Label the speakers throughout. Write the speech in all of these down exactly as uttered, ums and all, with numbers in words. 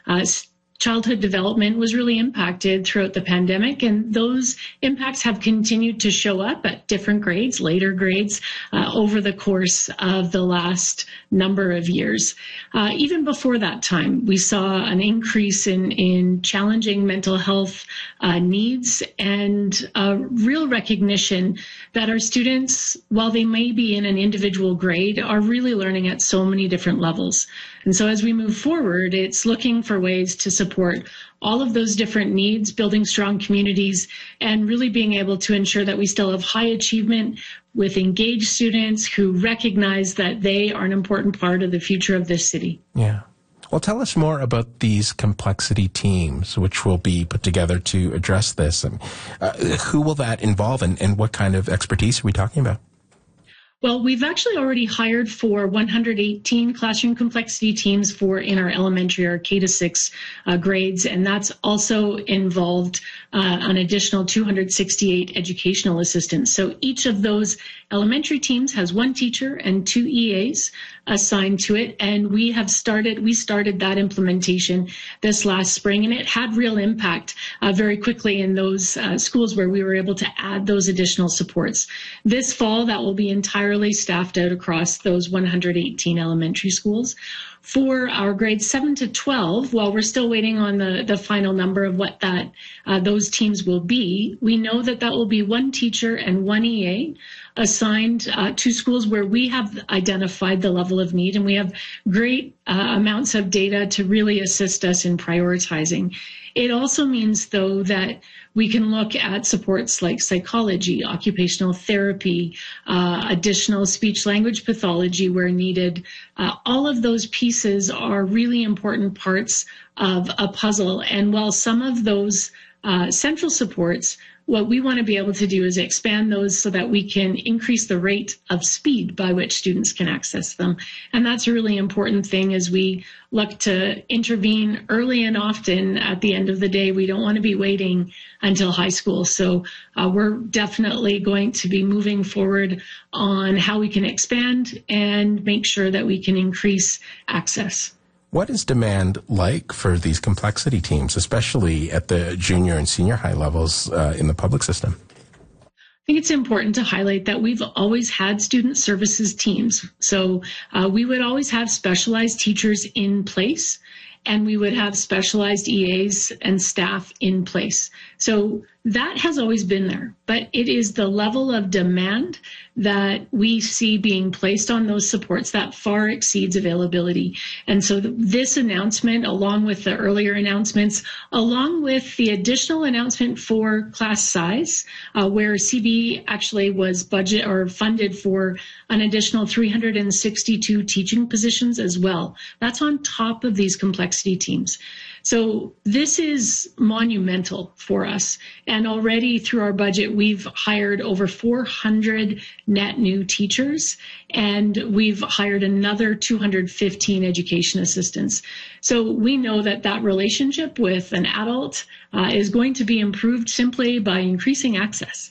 Speaker 1: Uh, Childhood development was really impacted throughout the pandemic, and those impacts have continued to show up at different grades, later grades, uh, over the course of the last number of years. Uh, even before that time, we saw an increase in, in challenging mental health uh, needs and a real recognition that our students, while they may be in an individual grade, are really learning at so many different levels. And so as we move forward, it's looking for ways to support all of those different needs, building strong communities, and really being able to ensure that we still have high achievement with engaged students who recognize that they are an important part of the future of this city.
Speaker 2: Yeah. Well, tell us more about these complexity teams, which will be put together to address this. And, uh, who will that involve, and, and what kind of expertise are we talking about?
Speaker 1: Well, we've actually already hired for one hundred eighteen classroom complexity teams for in our elementary or K to six uh, grades, and that's also involved uh, an additional two hundred sixty-eight educational assistants. So each of those elementary teams has one teacher and two E As assigned to it, and we have started, we started that implementation this last spring, and it had real impact uh, very quickly in those uh, schools where we were able to add those additional supports. This fall, that will be entirely staffed out across those one hundred eighteen elementary schools. For our grades seven to twelve, while we're still waiting on the, the final number of what that uh, those teams will be, we know that that will be one teacher and one E A assigned uh, to schools where we have identified the level of need, and we have great uh, amounts of data to really assist us in prioritizing. It also means, though, that we can look at supports like psychology, occupational therapy, uh, additional speech language pathology where needed. Uh, all of those pieces are really important parts of a puzzle. And while some of those uh, central supports, what we want to be able to do is expand those so that we can increase the rate of speed by which students can access them. And that's a really important thing as we look to intervene early and often. At the end of the day, we don't want to be waiting until high school. So uh, we're definitely going to be moving forward on how we can expand and make sure that we can increase access.
Speaker 2: What is demand like for these complexity teams, especially at the junior and senior high levels uh, in the public system?
Speaker 1: I think it's important to highlight that we've always had student services teams. So uh, we would always have specialized teachers in place, and we would have specialized E As and staff in place. So that has always been there, but it is the level of demand that we see being placed on those supports that far exceeds availability. And so this announcement, along with the earlier announcements, along with the additional announcement for class size, uh, where C B actually was budget or funded for an additional three hundred sixty-two teaching positions as well. That's on top of these complexity teams. So this is monumental for us. And already through our budget, we've hired over four hundred net new teachers, and we've hired another two hundred fifteen education assistants. So we know that that relationship with an adult uh, is going to be improved simply by increasing access.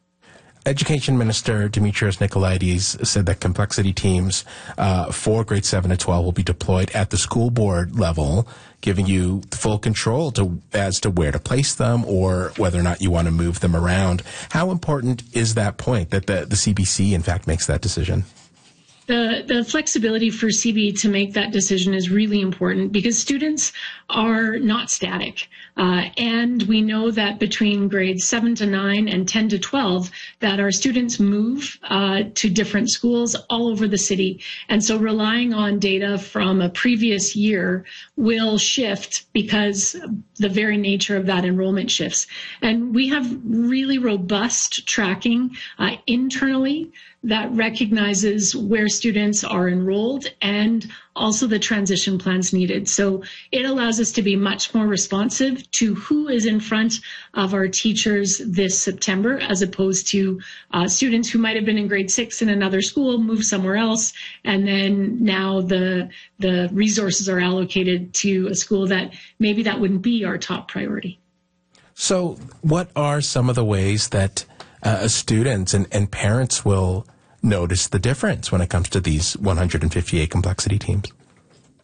Speaker 2: Education Minister Dimitrios Nicolaides said that complexity teams uh, for grades seven to twelve will be deployed at the school board level, giving you full control to, as to where to place them or whether or not you want to move them around. How important is that point, that the, the C B C, in fact, makes that decision?
Speaker 1: The, the flexibility for C B to make that decision is really important because students are not static. Uh, and we know that between grades seven to nine and ten to twelve, that our students move uh, to different schools all over the city. And so relying on data from a previous year will shift because the very nature of that enrollment shifts. And we have really robust tracking uh, internally that recognizes where students are enrolled and also the transition plans needed. So it allows us to be much more responsive to who is in front of our teachers this September, as opposed to uh, students who might have been in grade six in another school, move somewhere else, and then now the, the resources are allocated to a school that maybe that wouldn't be our top priority.
Speaker 2: So what are some of the ways that uh, students and, and parents will notice the difference when it comes to these one hundred fifty-eight complexity teams?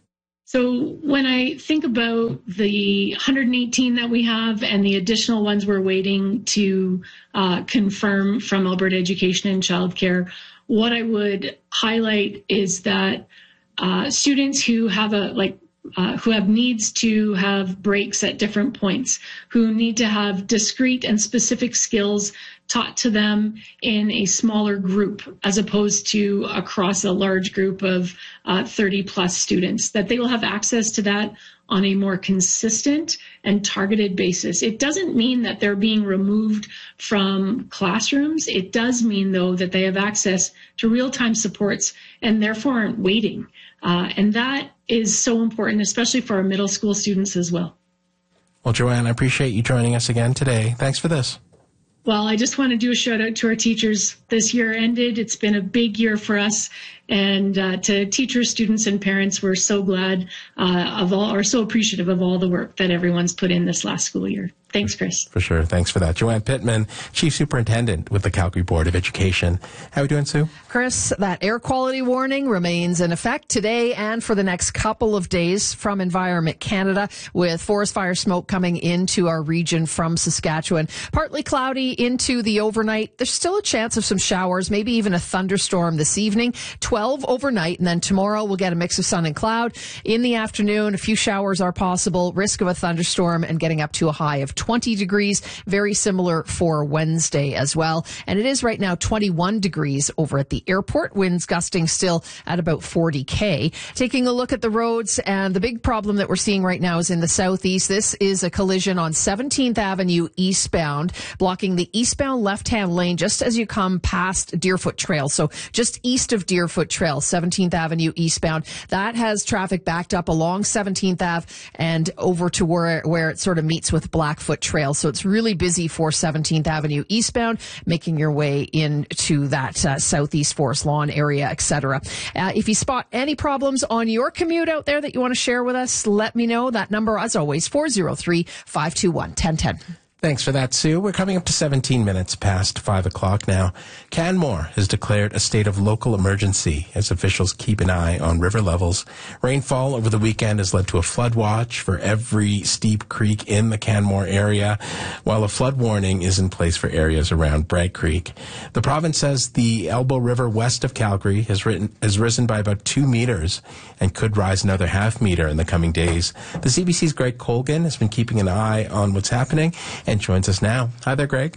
Speaker 1: So when I think about the one hundred eighteen that we have and the additional ones we're waiting to uh, confirm from Alberta Education and Childcare, what I would highlight is that uh, students who have a like uh, who have needs to have breaks at different points, who need to have discrete and specific skills taught to them in a smaller group as opposed to across a large group of uh, thirty plus students, that they will have access to that on a more consistent and targeted basis. It doesn't mean that they're being removed from classrooms. It does mean, though, that they have access to real-time supports and therefore aren't waiting. Uh, and that is so important, especially for our middle school students as well.
Speaker 2: Well, Joanne, I appreciate you joining us again today. Thanks for this.
Speaker 1: Well, I just want to do a shout out to our teachers. This year ended. It's been a big year for us. And uh, to teachers, students, and parents, we're so glad uh, of all, or so appreciative of all the work that everyone's put in this last school year. Thanks, Chris.
Speaker 2: For sure. Thanks for that. Joanne Pittman, Chief Superintendent with the Calgary Board of Education. How are we doing, Sue?
Speaker 3: Chris, that air quality warning remains in effect today and for the next couple of days from Environment Canada, with forest fire smoke coming into our region from Saskatchewan. Partly cloudy into the overnight. There's still a chance of some showers, maybe even a thunderstorm this evening. twelve overnight, and then tomorrow we'll get a mix of sun and cloud. In the afternoon, a few showers are possible, risk of a thunderstorm, and getting up to a high of twenty degrees. Very similar for Wednesday as well. And it is right now twenty-one degrees over at the airport. Winds gusting still at about forty K. Taking a look at the roads, and the big problem that we're seeing right now is in the southeast. This is a collision on seventeenth Avenue eastbound, blocking the eastbound left-hand lane just as you come past Deerfoot Trail. So just east of Deerfoot Trail, seventeenth Avenue eastbound. That has traffic backed up along seventeenth Ave and over to where, where it sort of meets with Blackfoot Trail. So it's really busy for seventeenth Avenue eastbound, making your way into that uh, southeast Forest Lawn area, et cetera. Uh, if you spot any problems on your commute out there that you want to share with us, let me know. That number, as always, four oh three, five two one, one oh one oh.
Speaker 2: Thanks for that, Sue. We're coming up to seventeen minutes past five o'clock now. Canmore has declared a state of local emergency as officials keep an eye on river levels. Rainfall over the weekend has led to a flood watch for every steep creek in the Canmore area, while a flood warning is in place for areas around Bragg Creek. The province says the Elbow River west of Calgary has, written, has risen by about two meters and could rise another half meter in the coming days. The C B C's Greg Colgan has been keeping an eye on what's happening and joins us now. Hi there, Greg.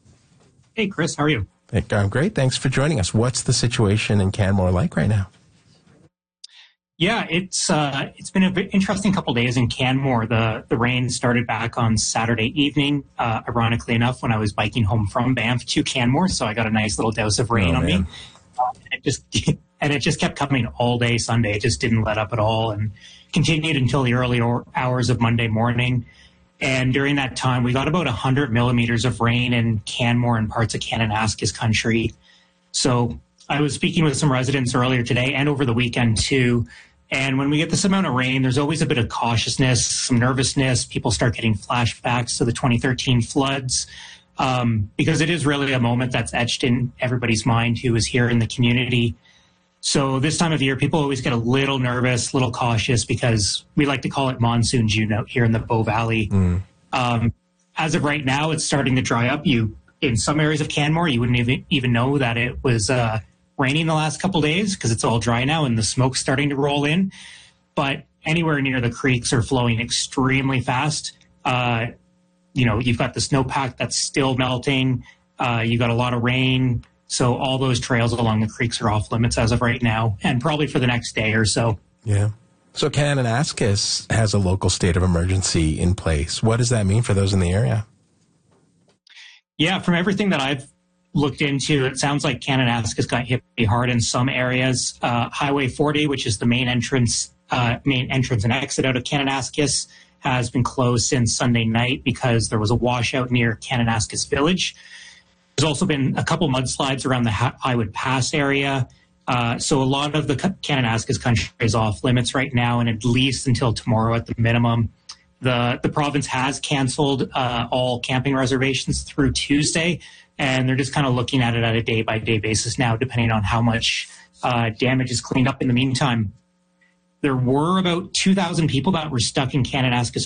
Speaker 4: Hey, Chris. How are you?
Speaker 2: I'm great. Thanks for joining us. What's the situation in Canmore like right now?
Speaker 4: Yeah, it's uh, it's been an interesting couple days in Canmore. The the rain started back on Saturday evening, uh, ironically enough, when I was biking home from Banff to Canmore. So I got a nice little dose of rain oh, on man. me. Uh, and it just and it just kept coming all day Sunday. It just didn't let up at all and continued until the early hours of Monday morning. And during that time, we got about one hundred millimeters of rain in Canmore and parts of Kananaskis country. So I was speaking with some residents earlier today and over the weekend too. And when we get this amount of rain, there's always a bit of cautiousness, some nervousness. People start getting flashbacks to the twenty thirteen floods, um, because it is really a moment that's etched in everybody's mind who is here in the community. So this time of year, people always get a little nervous, a little cautious, because we like to call it monsoon June out here in the Bow Valley. Mm. Um, as of right now, it's starting to dry up. You, in some areas of Canmore, you wouldn't even, even know that it was uh, raining the last couple days because it's all dry now and the smoke's starting to roll in. But anywhere near the creeks are flowing extremely fast. Uh, you know, you've got the snowpack that's still melting. Uh, you got a lot of rain. So all those trails along the creeks are off limits as of right now, and probably for the next day or so.
Speaker 2: Yeah. So Kananaskis has a local state of emergency in place. What does that mean for those in the area?
Speaker 4: Yeah, from everything that I've looked into, it sounds like Kananaskis got hit pretty hard in some areas. Uh, Highway forty, which is the main entrance, uh, main entrance and exit out of Kananaskis, has been closed since Sunday night because there was a washout near Kananaskis Village. There's also been a couple mudslides around the Highwood Pass area. Uh, so a lot of the Kananaskis country is off limits right now, and at least until tomorrow at the minimum. The the province has canceled uh, all camping reservations through Tuesday, and they're just kind of looking at it at a day-by-day basis now, depending on how much uh, damage is cleaned up in the meantime. there were about two thousand people that were stuck in Kananaskis